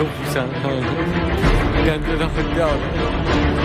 不上，感觉到很屌的。